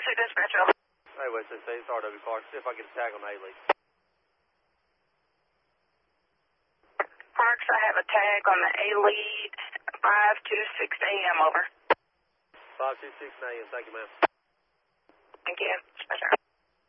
dispatcher. Hey, West SC, it's RW Clark. See if I can get a tag on the A-Lead. Parks, I have a tag on the A-Lead, 526 AM, over. 526 AM, thank you, ma'am. Thank you, dispatcher.